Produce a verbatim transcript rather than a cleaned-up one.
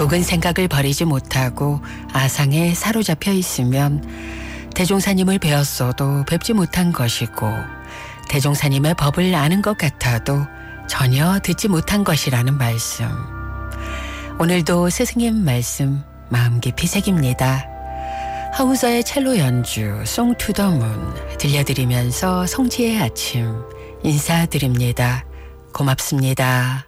묵은 생각을 버리지 못하고 아상에 사로잡혀 있으면 대종사님을 배웠어도 뵙지 못한 것이고 대종사님의 법을 아는 것 같아도 전혀 듣지 못한 것이라는 말씀. 오늘도 스승님 말씀 마음 깊이 새깁니다. 하우서의 첼로 연주 Song to the Moon 들려드리면서 성지의 아침 인사드립니다. 고맙습니다.